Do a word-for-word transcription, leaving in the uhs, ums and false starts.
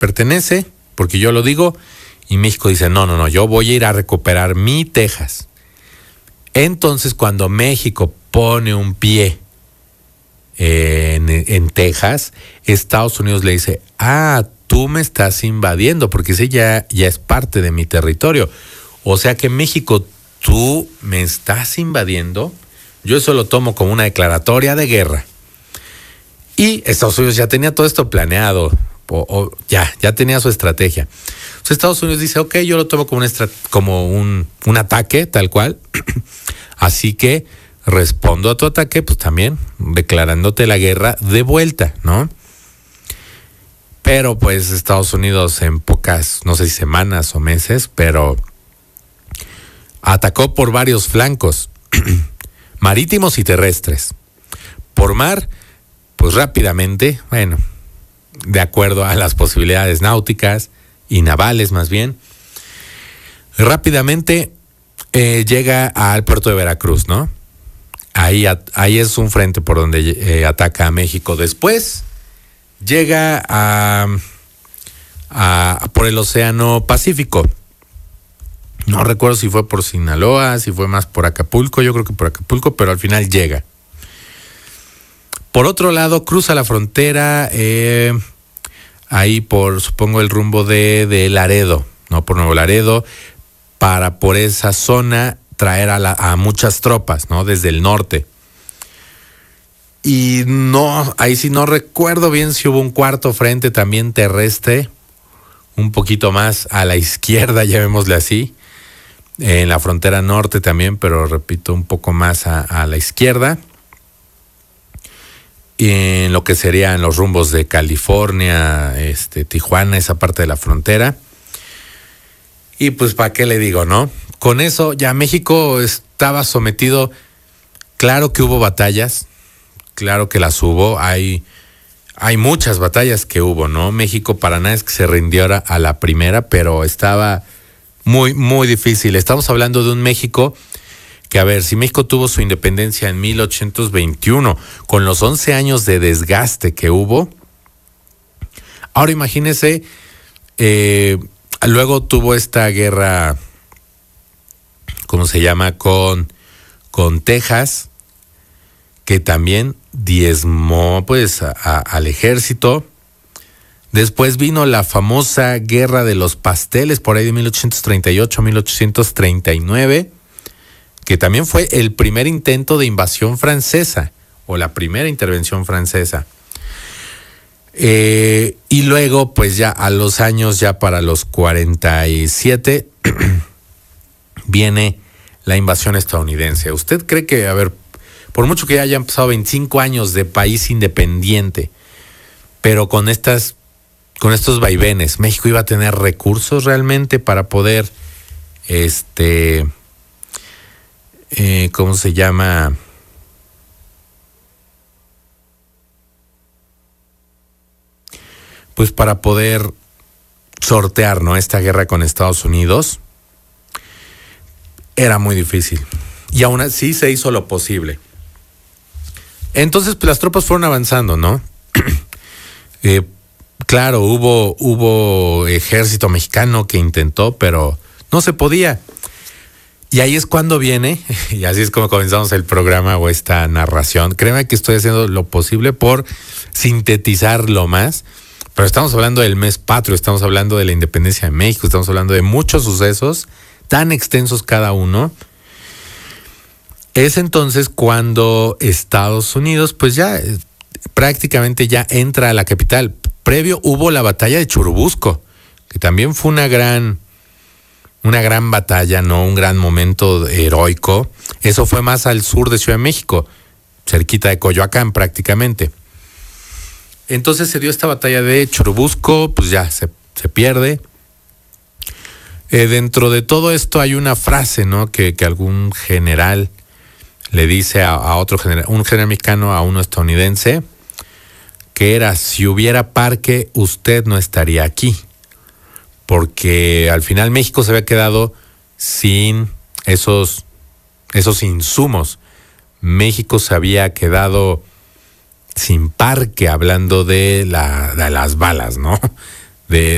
pertenece, porque yo lo digo, y México dice, no, no, no, yo voy a ir a recuperar mi Texas. Entonces, cuando México pone un pie en, en Texas, Estados Unidos le dice, ah, tú me estás invadiendo, porque ese ya, ya es parte de mi territorio. O sea que México, tú me estás invadiendo. Yo eso lo tomo como una declaratoria de guerra. Y Estados Unidos ya tenía todo esto planeado, o, o ya, ya tenía su estrategia. Entonces Estados Unidos dice, ok, yo lo tomo como, una estra- como un, un ataque, tal cual. Así que respondo a tu ataque, pues también declarándote la guerra de vuelta, ¿no? Pero pues Estados Unidos en pocas, no sé si semanas o meses, pero atacó por varios flancos, marítimos y terrestres. Por mar, pues rápidamente, bueno, de acuerdo a las posibilidades náuticas y navales más bien, rápidamente eh, llega al puerto de Veracruz, ¿no? Ahí, ahí es un frente por donde eh, ataca a México. Después llega a, a por el Océano Pacífico. No recuerdo si fue por Sinaloa, si fue más por Acapulco, yo creo que por Acapulco, pero al final llega. Por otro lado, cruza la frontera, eh, ahí por, supongo, el rumbo de, de Laredo, ¿no? Por Nuevo Laredo, para por esa zona traer a, la, a muchas tropas, ¿no? Desde el norte. Y no, ahí sí no recuerdo bien si hubo un cuarto frente también terrestre, un poquito más a la izquierda, llamémosle así, en la frontera norte también, pero repito, un poco más a, a la izquierda, y en lo que serían los rumbos de California, este, Tijuana, esa parte de la frontera. Y pues, ¿para qué le digo, no? Con eso ya México estaba sometido. Claro que hubo batallas, claro que las hubo, hay, hay muchas batallas que hubo, ¿no? México para nada es que se rindiera a la primera, pero estaba muy, muy difícil. Estamos hablando de un México que, a ver, si México tuvo su independencia en mil ochocientos veintiuno, con los once años de desgaste que hubo, ahora imagínese, eh, luego tuvo esta guerra, ¿cómo se llama?, con, con Texas, que también diezmó pues a, a, al ejército. Después vino la famosa guerra de los pasteles, por ahí de mil ochocientos treinta y ocho a mil ochocientos treinta y nueve, que también fue el primer intento de invasión francesa, o la primera intervención francesa. Eh, y luego, pues ya a los años, ya para los cuarenta y siete, viene la invasión estadounidense. ¿Usted cree que, a ver, por mucho que ya hayan pasado veinticinco años de país independiente, pero con estas, con estos vaivenes, México iba a tener recursos realmente para poder, este, eh, ¿cómo se llama?, pues para poder sortear, ¿no?, esta guerra con Estados Unidos? Era muy difícil. Y aún así se hizo lo posible. Entonces, pues las tropas fueron avanzando, ¿no? eh, claro, hubo, hubo ejército mexicano que intentó, pero no se podía. Y ahí es cuando viene, y así es como comenzamos el programa o esta narración. Créeme que estoy haciendo lo posible por sintetizarlo más, pero estamos hablando del mes patrio, estamos hablando de la independencia de México, estamos hablando de muchos sucesos, tan extensos cada uno. Es entonces cuando Estados Unidos, pues ya eh, prácticamente ya entra a la capital. Previo hubo la batalla de Churubusco, que también fue una gran... Una gran batalla, ¿no? Un gran momento heroico. Eso fue más al sur de Ciudad de México, cerquita de Coyoacán prácticamente. Entonces se dio esta batalla de Churubusco, pues ya se, se pierde. Eh, dentro de todo esto hay una frase, ¿no?, que, que algún general le dice a, a otro general, un general mexicano a uno estadounidense, que era: si hubiera parque, usted no estaría aquí. Porque al final México se había quedado sin esos, esos insumos. México se había quedado sin parque, hablando de, la, de las balas, ¿no? De,